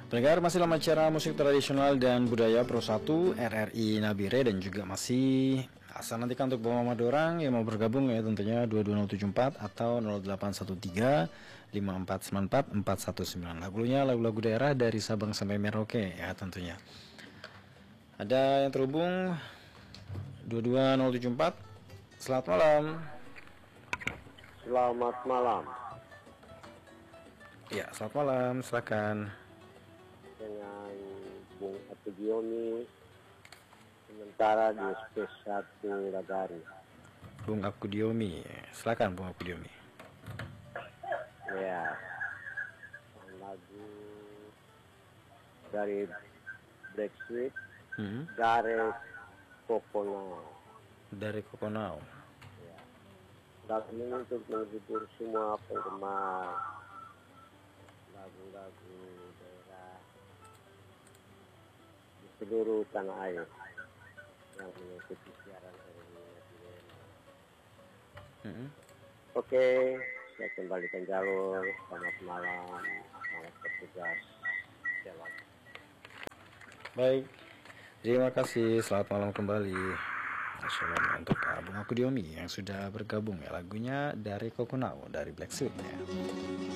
Pendengar, masih dalam acara musik tradisional dan budaya Pro 1 RRI Nabire, dan juga masih saya nantikan untuk Bapak Madorang yang mau bergabung ya, tentunya 22074 atau 0813 5494 419. Lagunya lagu-lagu daerah dari Sabang sampai Merauke ya tentunya. Ada yang terhubung 22074. Selamat malam. Selamat malam. Ya, selamat malam, silakan. Dengan Bung Abdiomi, sementara di SP1 Ragari. Bung Abdiomi, silakan Bung Abdiomi. Ya, lagu dari Black Sweet, dari Kokonau. Dari Kokonau. Ya. Lagu ini untuk menghibur semua penggemar lagu-lagu daerah di seluruh tanah air yang mengikuti siaran RRI. Oke, saya kembalikan jalur. Selamat malam, selamat bertugas. Jalan. Baik, terima kasih. Selamat malam kembali. Assalamualaikum untuk Bung Abdiomi yang sudah bergabung ya, lagunya dari Kokonau dari Black Sweet ya.